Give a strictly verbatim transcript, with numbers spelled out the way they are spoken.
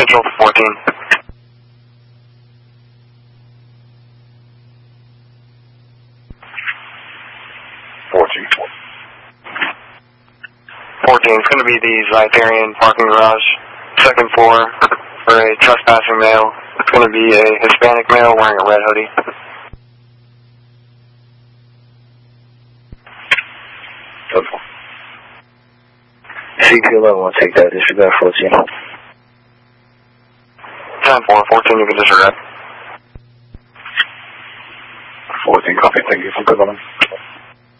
Central fourteen. fourteen. fourteen is going to be the Zytharian parking garage, second floor, for a trespassing male. It's going to be a Hispanic male wearing a red hoodie. Okay. C P eleven will take that, disregard fourteen. ten four, fourteen, you can disregard. fourteen, copy, thank you for calling.